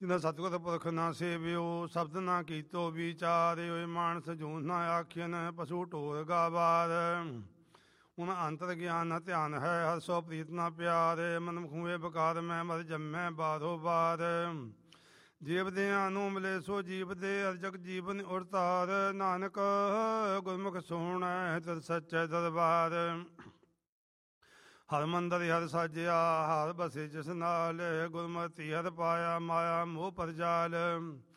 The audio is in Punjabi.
ਜਿਨ੍ਹਾਂ ਸਤਿਗੁਰ ਪੁਰਖ ਨਾ ਸੇਵਿਓ, ਸ਼ਬਦ ਨਾ ਕੀਤੋ ਵਿਚਾਰਿਓ। ਮਾਨਸ ਜੂਨ ਨਾ ਆਖਿਆਨ, ਪਸ਼ੂ ਢੋਰ ਗਾਵਾਰ। ਹੁਣ ਅੰਤਰ ਗਿਆਨ ਨਾ ਧਿਆਨ ਹੈ, ਹਰ ਸੋ ਪ੍ਰੀਤ ਨਾ ਪਿਆਰ। ਮਨ ਖੂਏ ਬਕਾਰ ਮੈਂ ਮਰ ਜੰਮੈ ਬਾਰੋ ਬਾਰ। ਜੀਵਦਿਆਂ ਨੂੰ ਮਿਲੇ ਸੋ ਜੀਵ ਦੇ, ਅਰਜਕ ਜੀਵਨ ਉਰਤਾਰ। ਨਾਨਕ ਗੁਰਮੁਖ ਸੋਹਣੈ ਤਿਲ ਸੱਚੈ ਦਰਬਾਰ। ਹਰ ਮੰਦਰ ਹਰ ਸਾਜਿਆ, ਹਰ ਬਸੇ ਜਿਸ ਨਾਲ। ਗੁਰਮਤਿ ਹਰ ਪਾਇਆ, ਮਾਇਆ ਮੋਹ ਪਰਜਾਲ।